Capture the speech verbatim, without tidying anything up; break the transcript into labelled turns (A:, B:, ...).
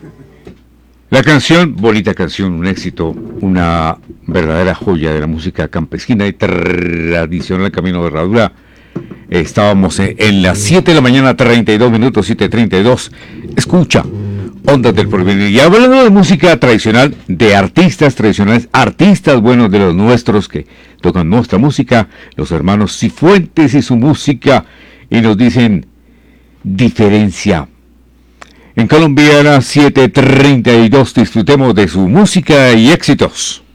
A: La canción, bonita canción, un éxito, una verdadera joya de la música campesina y tradicional Camino de Herradura. Estábamos en las siete de la mañana, treinta y dos minutos, siete treinta y dos. Escucha, Ondas del Porvenir. Y hablando de música tradicional, de artistas tradicionales, artistas buenos de los nuestros que tocan nuestra música, los hermanos Cifuentes y su música, y nos dicen diferencia. En Colombiana siete treinta y dos, disfrutemos de su música y éxitos.